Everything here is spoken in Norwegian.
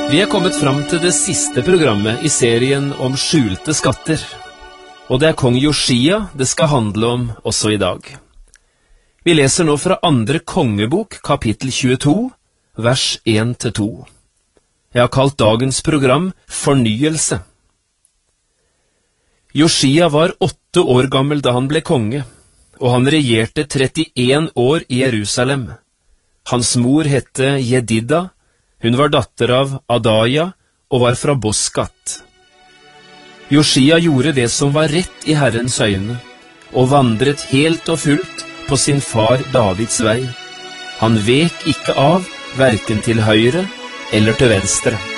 Vi er kommet fram til det siste programmet i serien om skjulte skatter, og det er kong Josia det skal handle om også i dag. Vi leser nå fra 2. kongebok, kapittel 22, vers 1-2. Jeg har kalt dagens program Fornyelse. Josia var 8 år gammel da han ble konge, og han regjerte 31 år i Jerusalem. Hans mor hette Jedida. Hun var datter av Adaja og var fra Boskat. Josia gjorde det som var rett i Herrens øyne, og vandret helt og fullt på sin far Davids vei. Han vek ikke av, hverken til høyre eller til venstre.